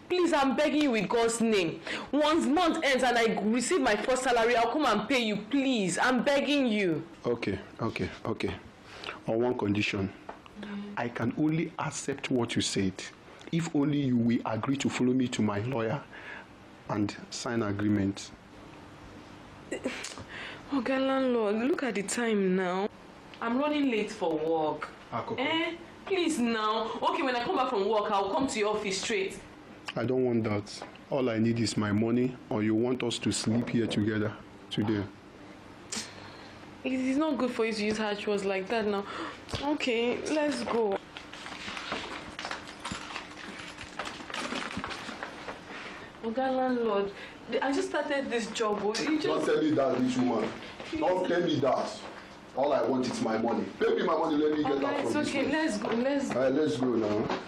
Please, I'm begging you with God's name. Once month ends and I receive my first salary, I'll come and pay you. Please, I'm begging you. Okay. On one condition. I can only accept what you said if only you will agree to follow me to my lawyer and sign agreement. Okay, landlord, look at the time now. I'm running late for work. Please now. Okay, when I come back from work, I'll come to your office straight. I don't want that. All I need is my money, or you want us to sleep here together today. It is not good for you to use harsh words like that now. Okay, let's go. Okay, landlord, I just started this job. Don't tell me that, rich woman. Don't tell me that. All I want is my money. Pay me my money, let me get out from this place. It's okay, let's go. Let's go now.